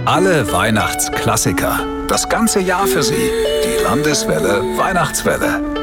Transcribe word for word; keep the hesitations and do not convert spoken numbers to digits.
Alle Weihnachtsklassiker. Das ganze Jahr für Sie. Die Landeswelle Weihnachtswelle.